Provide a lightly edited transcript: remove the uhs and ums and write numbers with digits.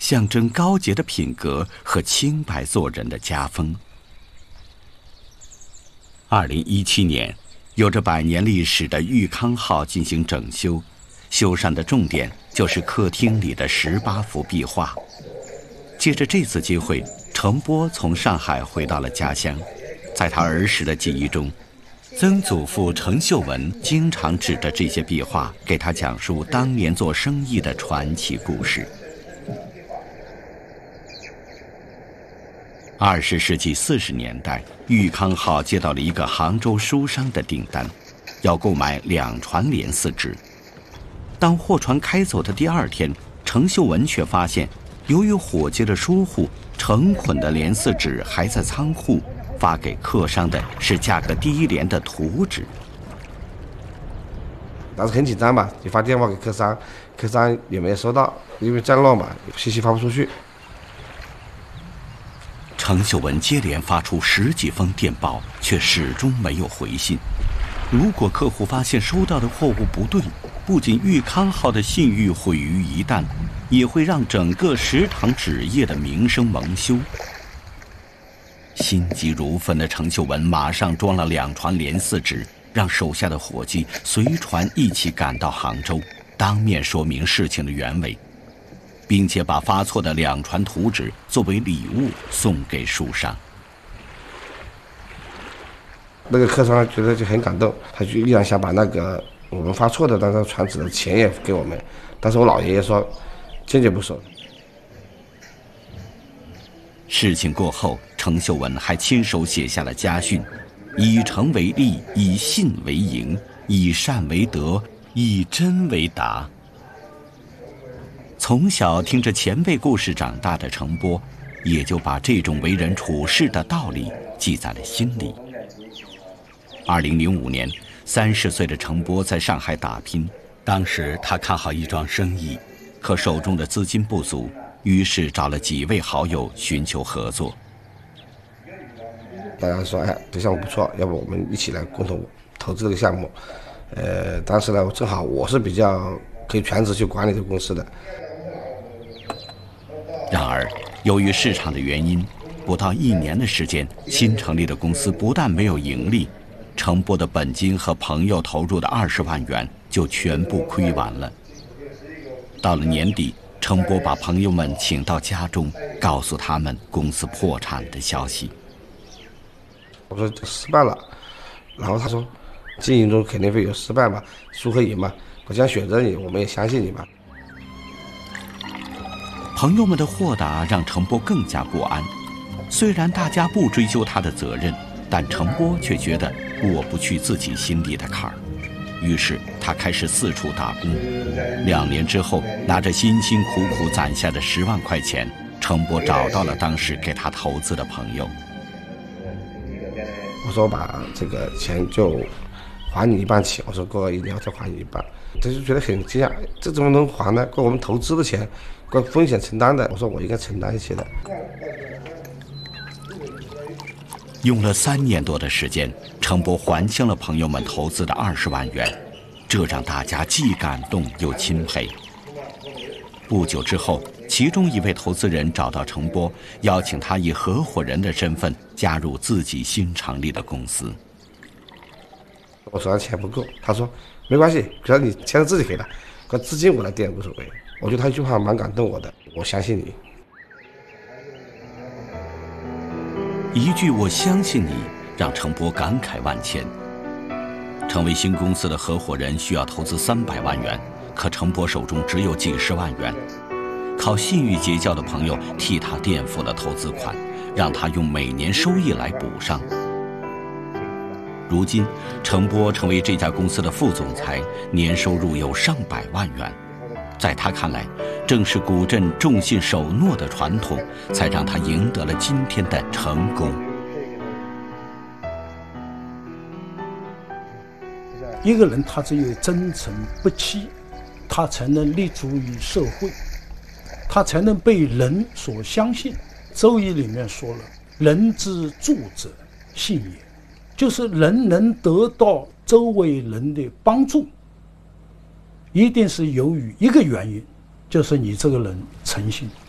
象征高洁的品格和清白做人的家风。2017年，有着100年历史的裕康号进行整修，修缮的重点就是客厅里的18幅壁画。借着这次机会，程波从上海回到了家乡。在他儿时的记忆中，曾祖父程秀文经常指着这些壁画给他讲述当年做生意的传奇故事。20世纪40年代，裕康号接到了一个杭州书商的订单，要购买2船联4纸。当货船开走的第2天，程秀文却发现，由于伙计的疏忽，成捆的联4纸还在仓库，发给客商的是价格低廉的图纸。 当时很紧张嘛，就发电话给客商，客商也没有收到，因为降落嘛，信息发不出去。 程秀文接连发出10几封电报，却始终没有回信。如果客户发现收到的货物不对，不仅裕康号的信誉毁于一旦，也会让整个食堂纸业的名声蒙羞。心急如焚的程秀文马上装了2船联4纸，让手下的伙计随船一起赶到杭州，当面说明事情的原委，并且把发错的2船图纸作为礼物送给书商。 那个客商觉得就很感动，他就依然想把那个我们发错的那张船纸的钱也给我们，但是我老爷爷说坚决不收。 事情过后，程秀文还亲手写下了家训：以诚为利，以信为营，以善为德，以真为达。从小听着前辈故事长大的程波，也就把这种为人处事的道理记在了心里。2005年，30岁的程波在上海打拼，当时他看好一桩生意，可手中的资金不足，于是找了几位好友寻求合作。 大家说，这项目不错，要不我们一起来共同投资这个项目。当时呢，正好我是比较可以全职去管理这个公司的。 然而，由于市场的原因，不到1年的时间，新成立的公司不但没有盈利，程波的本金和朋友投入的20万元就全部亏完了。到了年底，程波把朋友们请到家中，告诉他们公司破产的消息。 我说失败了，然后他说，经营中肯定会有失败嘛，输和赢嘛，我将选择你，我们也相信你嘛。 朋友们的豁达让程波更加不安。虽然大家不追究他的责任，但程波却觉得过不去自己心里的坎儿。于是他开始四处打工。2年之后，拿着辛辛苦苦攒下的10万块钱，程波找到了当时给他投资的朋友。 我说把这个钱就还你一半起，我说过1年再还你一半。他就觉得很惊讶，这怎么能还呢？过我们投资的钱，过风险承担的。我说我应该承担一些的。 用了3年多的时间，程波还清了朋友们投资的20万元，这让大家既感动又钦佩。不久之后，其中一位投资人找到程波，邀请他以合伙人的身份加入自己新成立的公司。 我手上钱不够，他说没关系，只要你签了字就可以了，可资金我来垫无所谓。我觉得他一句话蛮感动我的，我相信你。 一句我相信你，让程波感慨万千。成为新公司的合伙人需要投资300万元，可程波手中只有几十万元，靠信誉结交的朋友替他垫付了投资款，让他用每年收益来补上。如今，程波成为这家公司的副总裁，年收入有上百万元。在他看来，正是古镇重信守诺的传统，才让他赢得了今天的成功。 一个人他只有真诚不欺，他才能立足于社会，他才能被人所相信。周易里面说了，人之助者信也，就是人能得到周围人的帮助，一定是由于一个原因，就是你这个人诚信。